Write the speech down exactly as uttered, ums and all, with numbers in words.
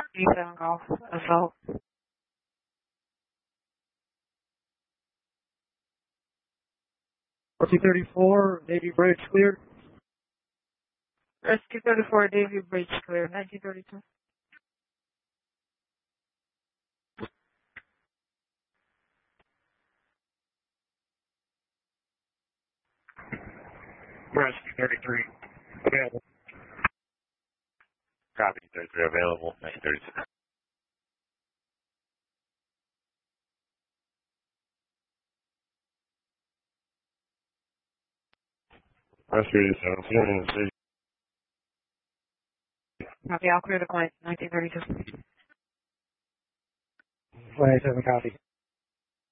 D seven Golf, assault. Rescue thirty-four, Davy Bridge cleared. Rescue thirty-four, Davy Bridge clear, nineteen thirty-two. Rescue thirty-three, available. Copy, thirty-three available, nineteen thirty-two. Rescue seventeen in the city. Copy, I'll clear the client, nineteen thirty-two. one eighty-seven, copy.